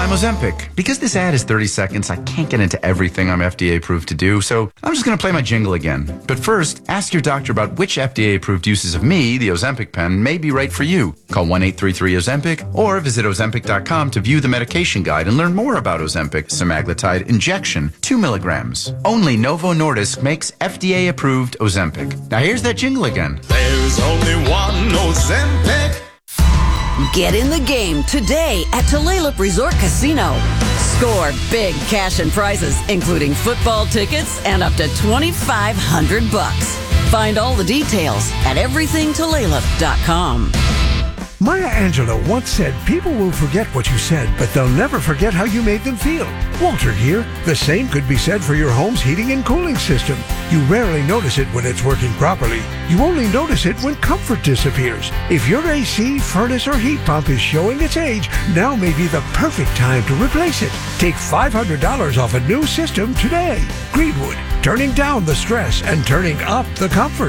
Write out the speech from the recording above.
I'm Ozempic. Because this ad is 30 seconds, I can't get into everything I'm FDA approved to do, so I'm just going to play my jingle again. But first, ask your doctor about which FDA approved uses of me, the Ozempic pen, may be right for you. Call 1-833-OZEMPIC or visit Ozempic.com to view the medication guide and learn more about Ozempic semaglutide injection, 2 milligrams. Only Novo Nordisk makes FDA approved Ozempic. Now here's that jingle again. There's only one Ozempic. Get in the game today at Tulalip Resort Casino. Score big cash and prizes, including football tickets and up to $2,500. Find all the details at everythingtulalip.com. Maya Angelou once said, people will forget what you said, but they'll never forget how you made them feel. Walter here. The same could be said for your home's heating and cooling system. You rarely notice it when it's working properly. You only notice it when comfort disappears. If your AC, furnace, or heat pump is showing its age, now may be the perfect time to replace it. Take $500 off a new system today. Greenwood, turning down the stress and turning up the comfort.